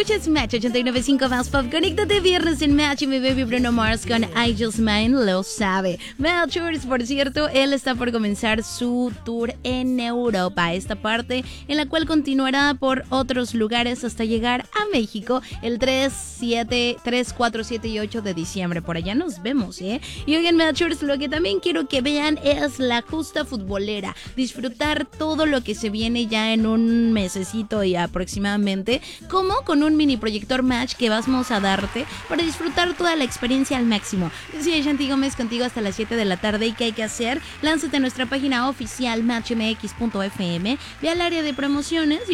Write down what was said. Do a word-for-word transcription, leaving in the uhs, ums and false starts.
Escuchas Match ochenta y nueve punto cinco más Pop. Conéctate viernes en Match y mi baby Bruno Mars con I Just Mine lo sabe. Match Tours, por cierto, él está por comenzar su tour en Europa, esta parte en la cual continuará por otros lugares hasta llegar a México el tres, siete, tres, cuatro, siete y ocho de diciembre. Por allá nos vemos, ¿eh? Y hoy en Match Tours lo que también quiero que vean es la justa futbolera. Disfrutar todo lo que se viene ya en un mesecito y aproximadamente, como con un mini proyector Match que vamos a darte para disfrutar toda la experiencia al máximo. Yo soy Shanti Gómez contigo hasta las siete de la tarde. ¿Y qué hay que hacer? Lánzate a nuestra página oficial match m x punto f m, ve al área de promociones y